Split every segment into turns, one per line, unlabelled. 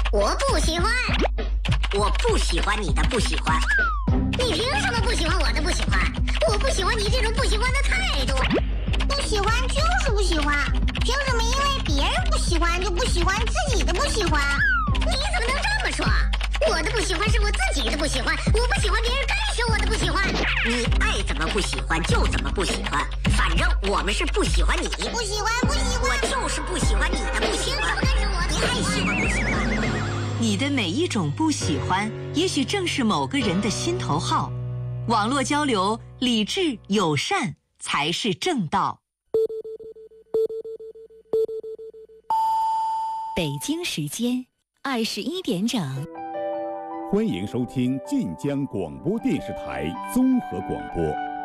我不喜欢。
我不喜欢你的不喜欢。
你凭什么不喜欢我的不喜欢？我不喜欢你这种不喜欢的态度。
不喜欢就是不喜欢，凭什么因为别人不喜欢就不喜欢自己的不喜欢？
你怎么能这么说？我的不喜欢是我自己的不喜欢，我不喜欢别人干涉我的不喜欢。
你爱怎么不喜欢就怎么不喜欢，反正我们是不喜欢你。
不喜欢，不喜欢，
我就是不喜欢你的不喜欢。你爱喜欢不喜欢？
你的每一种不喜欢，也许正是某个人的心头好。网络交流，理智友善才是正道。
北京时间21点整。
欢迎收听晋江广播电视台综合广播。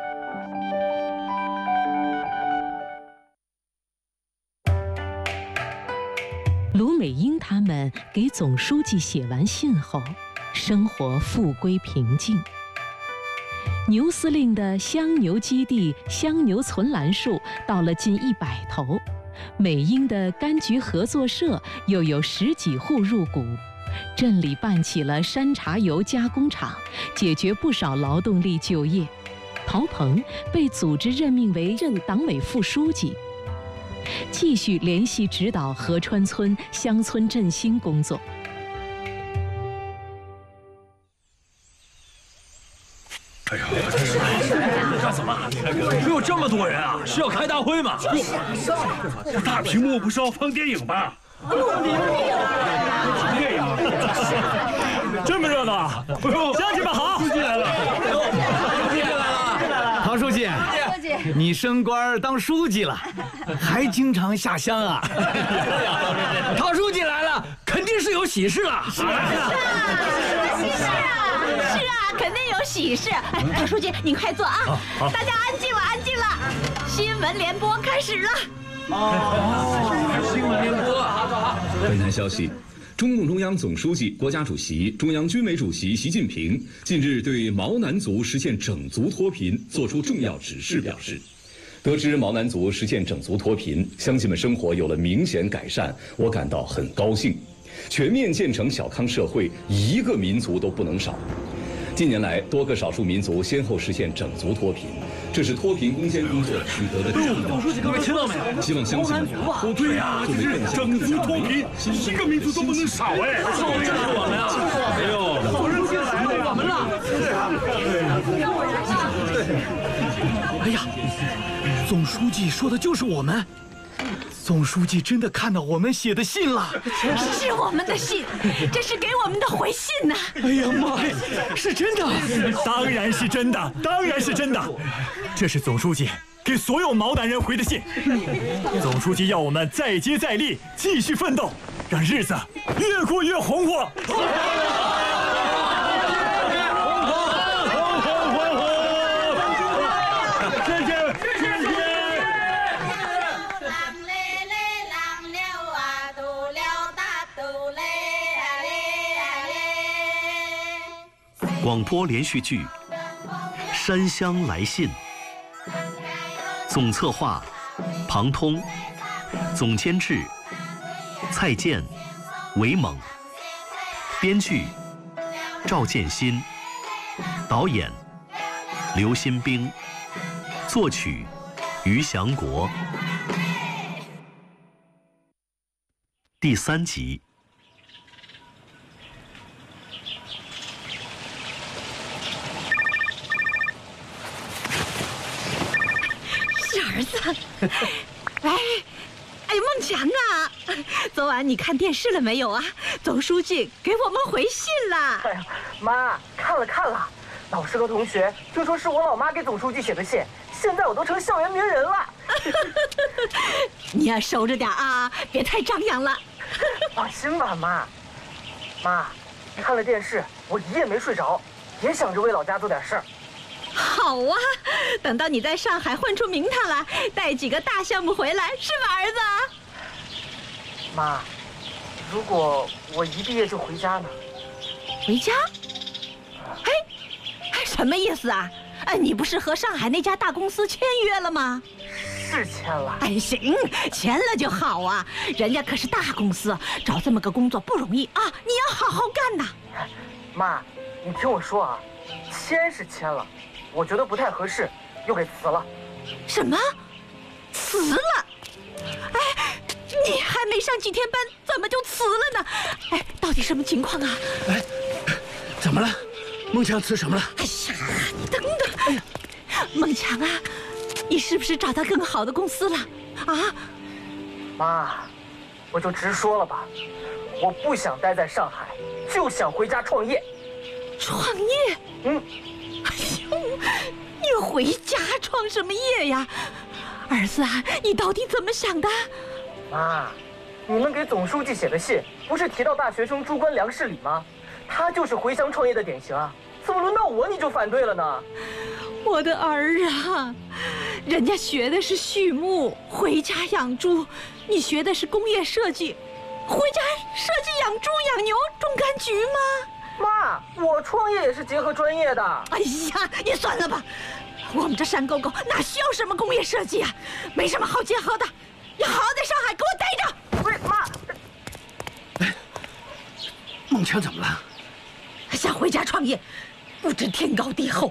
卢美英他们给总书记写完信后，生活复归平静。牛司令的香牛基地香牛存栏数到了近100头，美英的柑橘合作社又有10几户入股，镇里办起了山茶油加工厂，解决不少劳动力就业。陶鹏被组织任命为镇党委副书记，继续联系指导河川村乡村振兴工作。
哎呀，干什么？有这么多人啊？是要开大会吗？
大屏幕不是要放电影吧？
电影，这么热闹！乡亲们好，书记来了！
书记来了！唐书记，你升官当书记了，还经常下乡啊？
唐书记来了，肯定是有喜事了。
是啊，肯定有喜事。唐书记，您快坐啊！大家安静了，安静了。新闻联播开始了。
新闻联播。
本台消息。中共中央总书记、国家主席、中央军委主席习近平近日对毛南族实现整族脱贫作出重要指示，表示，得知毛南族实现整族脱贫，乡亲们生活有了明显改善，我感到很高兴。全面建成小康社会，一个民族都不能少。近年来，多个少数民族先后实现整族脱贫，这是脱贫攻坚工作取得的重要。
总书记，各位听到没有？
希望乡亲们脱
对呀，这是整族脱贫，一个民族都不能少哎。
就是我们啊！
哎呦，
总书记来了，我们了。
哎呀，总书记说的就是我们。总书记真的看到我们写的信了，
是我们的信，这是给我们的回信呐！
哎呀妈呀，是真的！
当然是真的，当然是真的。这是总书记给所有毛南人回的信。总书记要我们再接再厉，继续奋斗，让日子越过越红火。
广播连续剧《山乡来信》，总策划庞通，总监制蔡健、韦猛，编剧赵建新，导演刘新兵，作曲于祥国。第3集。
儿子，哎，孟强啊，昨晚你看电视了没有啊？总书记给我们回信了。
哎呀，妈，看了，老师和同学就说是我老妈给总书记写的信，现在我都成校园名人了。
你要收着点啊，别太张扬了。
放心吧，妈。妈，看了电视，我一夜没睡着，也想着为老家做点事儿。
好啊，等到你在上海混出名堂来，带几个大项目回来，是吧，儿子？
妈，如果我一毕业就回家呢？
回家？哎，什么意思啊？你不是和上海那家大公司签约了吗？
是签了。
哎，行，签了就好啊，人家可是大公司，找这么个工作不容易啊，你要好好干呐。
妈，你听我说啊，签是签了，我觉得不太合适，又给辞了。
什么？辞了？哎，你还没上几天班，怎么就辞了呢？哎，到底什么情况啊？
哎，怎么了？孟强辞什么了？
哎呀，你等等！哎呀，孟强啊，你是不是找到更好的公司了？啊？
妈，我就直说了吧，我不想待在上海，就想回家创业。
创业？
嗯。
哎呦，你回家创什么业呀？儿子啊，你到底怎么想的？
妈，你们给总书记写的信不是提到大学生诸关梁世礼吗？他就是回乡创业的典型啊，怎么轮到我你就反对了呢？
我的儿啊，人家学的是畜牧，回家养猪，你学的是工业设计，回家设计养猪养牛种柑橘吗？
妈，我创业也是结合专业的。
哎呀，你算了吧，我们这山沟沟哪需要什么工业设计啊，没什么好结合的，你好好在上海给我待着。
不是妈，
哎，孟强怎么了？
想回家创业，不知天高地厚。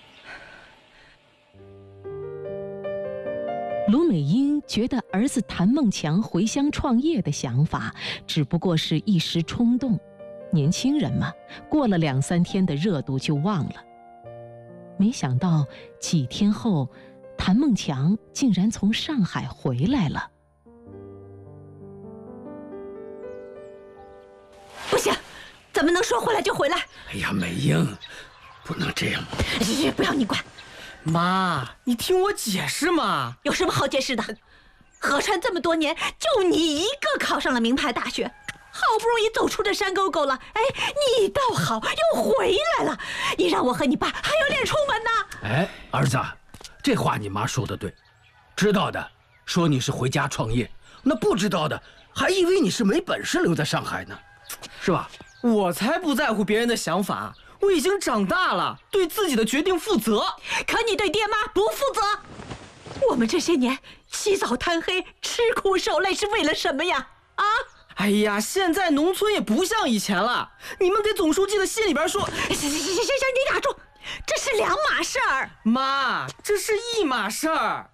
卢美英觉得儿子谭孟强回乡创业的想法只不过是一时冲动，年轻人嘛，过了2-3天的热度就忘了。没想到几天后，谭孟强竟然从上海回来了。
不行，怎么能说回来就回来？
哎呀，美英，不能这样。
不要你管。
妈，你听我解释嘛。
有什么好解释的？合川这么多年，就你一个考上了名牌大学，好不容易走出这山沟沟了，哎，你倒好，又回来了。你让我和你爸还有脸出门呢？
哎，儿子，这话你妈说的对，知道的说你是回家创业，那不知道的还以为你是没本事留在上海呢，是吧？
我才不在乎别人的想法，我已经长大了，对自己的决定负责。
可你对爹妈不负责。我们这些年起早贪黑，吃苦受累是为了什么呀？啊！
哎呀，现在农村也不像以前了。你们给总书记的信里边说，
行，你打住，这是两码事儿。
妈，这是一码事儿。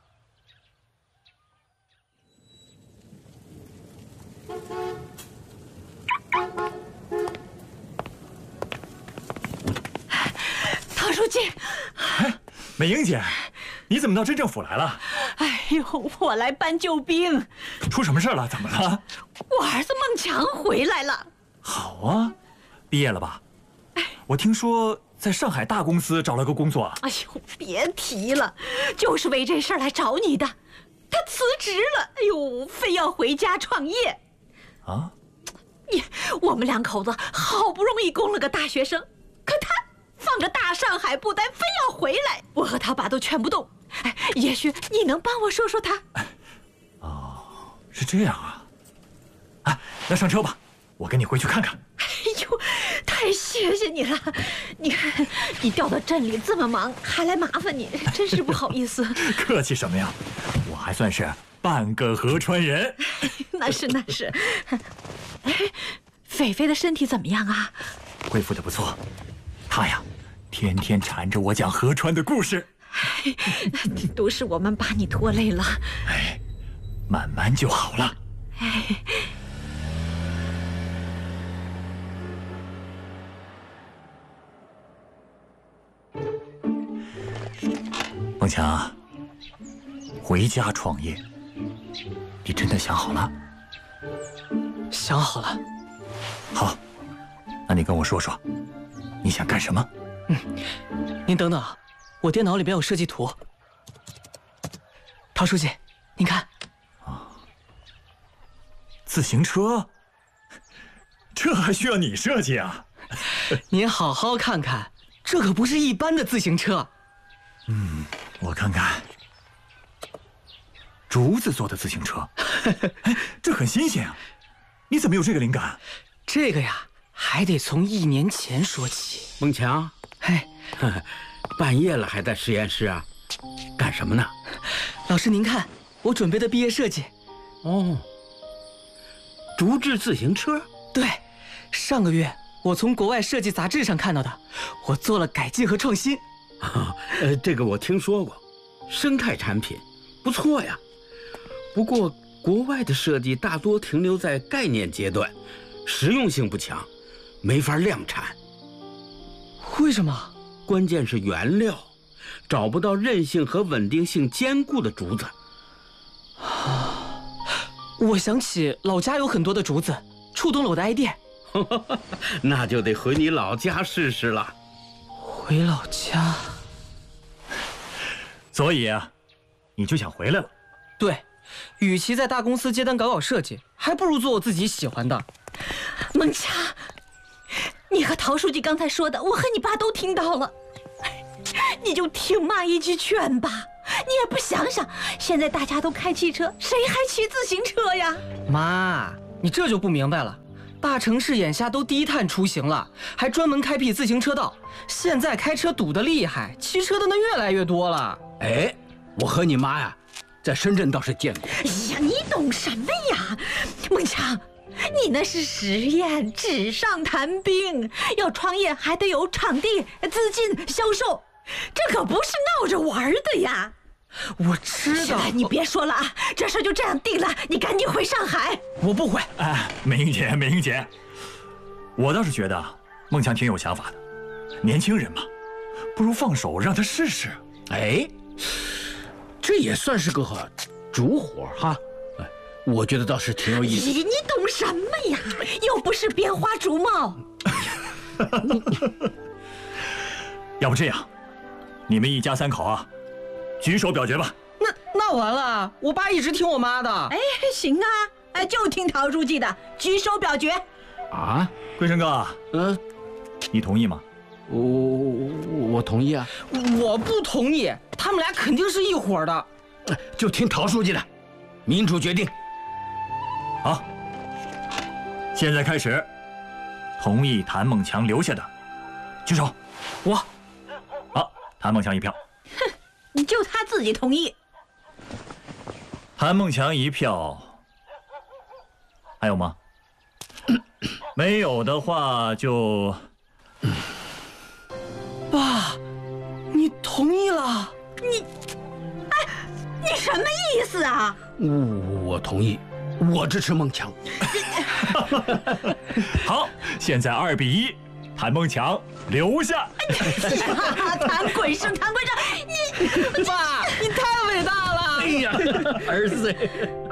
唐书记，
哎，美英姐，你怎么到镇政府来了？
哎呦，我来搬救兵。
出什么事了？怎么了？
我儿子孟强回来了。
好啊，毕业了吧？我听说在上海大公司找了个工作。
哎呦，别提了，就是为这事儿来找你的。他辞职了，哎呦，非要回家创业。
啊？
我们两口子好不容易供了个大学生，可他放着大上海不担，非要回来，我和他爸都劝不动。哎，也许你能帮我说说他。
哦，是这样啊。哎，那上车吧，我跟你回去看看。
哎呦，太谢谢你了！你看，你调到镇里这么忙，还来麻烦你，真是不好意思。
客气什么呀？我还算是半个合川人。
那是。哎，菲菲的身体怎么样啊？
恢复得不错。她呀，天天缠着我讲合川的故事。
哎，都是我们把你拖累了。
哎，慢慢就好了。
哎。
孟强，回家创业，你真的想好了？
想好了。
好，那你跟我说说，你想干什么？
您等等，我电脑里边有设计图。陶书记，您看。
自行车？这还需要你设计啊？
您好好看看，这可不是一般的自行车。
我看看，竹子做的自行车，这很新鲜啊！你怎么有这个灵感？
这个呀，还得从1年前说起。
孟强，
嘿，
半夜了还在实验室啊？干什么呢？
老师您看， 我准备的毕业设计。
哦，竹制自行车？
对，上个月我从国外设计杂志上看到的，我做了改进和创新。
这个我听说过，生态产品不错呀。不过国外的设计大多停留在概念阶段，实用性不强，没法量产。
为什么？
关键是原料，找不到韧性和稳定性兼顾的竹子。
我想起老家有很多的竹子，触动了我的 idea。
那就得回你老家试试了。
回老家？
所以啊，你就想回来了？
对，与其在大公司接单搞设计，还不如做我自己喜欢的。
孟强，你和陶书记刚才说的，我和你爸都听到了。你就听妈一句劝吧，你也不想想，现在大家都开汽车，谁还骑自行车呀？
妈，你这就不明白了。大城市眼下都低碳出行了，还专门开辟自行车道。现在开车堵得厉害，骑车的那越来越多了。
哎，我和你妈呀，在深圳倒是见过。
哎呀，你懂什么呀，孟强？你那是实验，纸上谈兵。要创业还得有场地、资金、销售，这可不是闹着玩的呀。
我知道。
你别说了啊，这事就这样定了，你赶紧回上海。
我不回。
哎，美英姐，美英姐，我倒是觉得孟强挺有想法的，年轻人嘛，不如放手让他试试。
哎，这也算是个竹活哈。我觉得倒是挺有意思。
你懂什么呀？又不是编花竹帽。
要不这样，你们一家三口啊，举手表决吧。
那完了，我爸一直听我妈的。
哎，行啊，就听陶书记的，举手表决。
啊，
桂生哥，你同意吗？
我同意啊。
我不同意，他们俩肯定是一伙的。
就听陶书记的，民主决定。
好，现在开始，同意谭孟强留下的，举手。
我。
好，谭孟强一票。
哼，就他自己同意。
谭孟强一票。还有吗？没有的话就……
爸，你同意了？
你什么意思啊？
我同意，我支持孟强。
好，现在2比1，谭孟强留下。
谭鬼生，谭鬼生，
爸，你太伟大了！
哎呀，儿子。